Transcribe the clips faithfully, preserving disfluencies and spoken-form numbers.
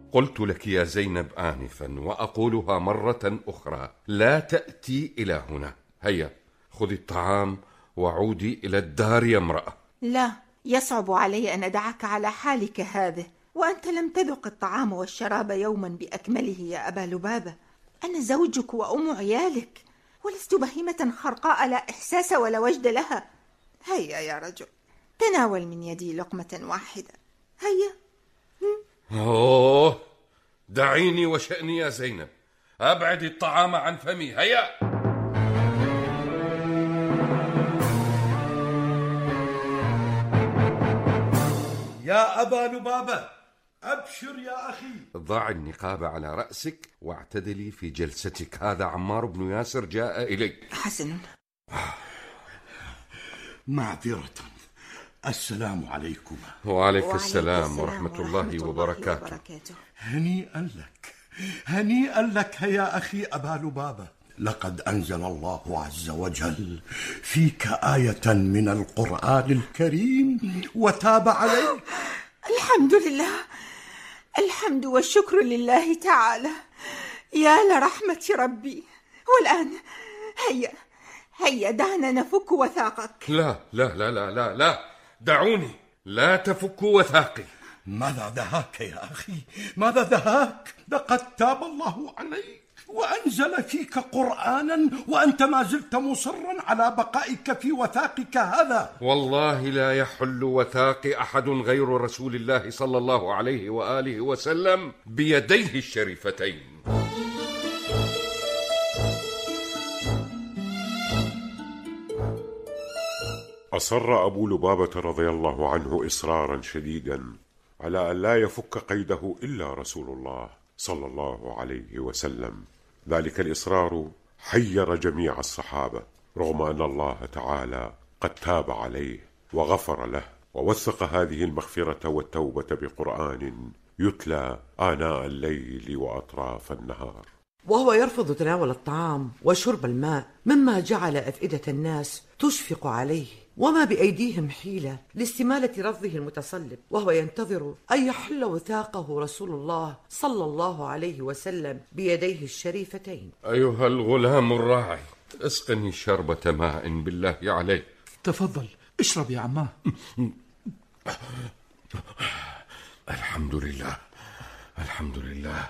قلت لك يا زينب آنفا وأقولها مرة أخرى، لا تأتي إلى هنا. هيا خذي الطعام وعودي إلى الدار يا امرأة. لا، يصعب علي أن أدعك على حالك هذه، وأنت لم تذق الطعام والشراب يوما بأكمله يا أبا لبابة. أنا زوجك وأم عيالك، ولست بهيمة خرقاء لا إحساس ولا وجد لها. هيا يا رجل، تناول من يدي لقمة واحدة. هيا. أوه، دعيني وشأني يا زينب، أبعد الطعام عن فمي. هيا. يا أبا لبابة، أبشر يا أخي. ضع النقاب على رأسك واعتدلي في جلستك. هذا عمار بن ياسر جاء إليك. حسن. معذرة. السلام عليكم. وعليك السلام ورحمة الله وبركاته. هنيئا لك، هنيئا لك يا أخي أبا لبابة. لقد أنزل الله عز وجل فيك آية من القرآن الكريم وتاب عليك. الحمد لله، الحمد والشكر لله تعالى. يا لرحمة ربي. والآن هيا هيا دعنا نفك وثاقك. لا لا لا لا لا لا، دعوني، لا تفكوا وثاقي. ماذا دهاك يا أخي؟ ماذا دهاك؟ لقد تاب الله عليك وأنزل فيك قرآنا وأنت ما زلت مصرا على بقائك في وثاقك هذا. والله لا يحل وثاق أحد غير رسول الله صلى الله عليه وآله وسلم بيديه الشريفتين. أصر أبو لبابة رضي الله عنه إصرارا شديدا على أن لا يفك قيده إلا رسول الله صلى الله عليه وسلم. ذلك الإصرار حير جميع الصحابة، رغم أن الله تعالى قد تاب عليه وغفر له، ووثق هذه المغفرة والتوبة بقرآن يتلى آناء الليل وأطراف النهار. وهو يرفض تناول الطعام وشرب الماء، مما جعل أفئدة الناس تشفق عليه، وما بأيديهم حيلة لاستمالة رفضه المتصلب، وهو ينتظر أن يحل وثاقه رسول الله صلى الله عليه وسلم بيديه الشريفتين. أيها الغلام الراعي، اسقني شربة ماء بالله عليك. تفضل اشرب يا عماه. الحمد لله، الحمد لله.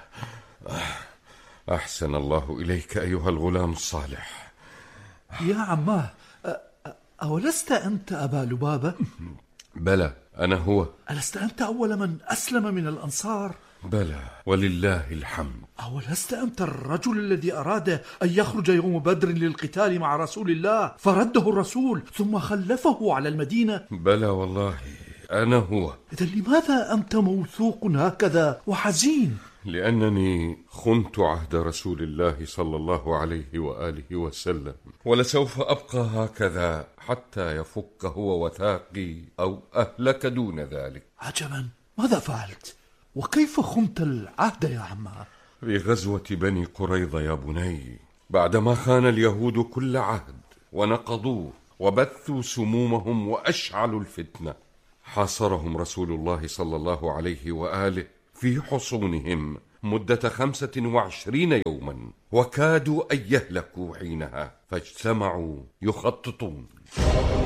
أحسن الله إليك أيها الغلام الصالح. يا عماه، أولست أنت أبا لبابة؟ بلى، أنا هو. ألست أنت أول من أسلم من الأنصار؟ بلى ولله الحمد. أولست أنت الرجل الذي أراد أن يخرج يوم بدر للقتال مع رسول الله فرده الرسول ثم خلفه على المدينة؟ بلى والله أنا هو. إذن لماذا أنت موثوق هكذا وحزين؟ لأنني خنت عهد رسول الله صلى الله عليه وآله وسلم، ولسوف أبقى هكذا حتى يفك هو وثاقي أو أهلك دون ذلك. عجبا، ماذا فعلت؟ وكيف خنت العهد يا عماه؟ في غزوة بني قريظة يا بني، بعدما خان اليهود كل عهد ونقضوه وبثوا سمومهم وأشعلوا الفتنة، حاصرهم رسول الله صلى الله عليه وآله في حصونهم مدة خمسة وعشرين يوما، وكادوا أن يهلكوا حينها، فاجتمعوا يخططون.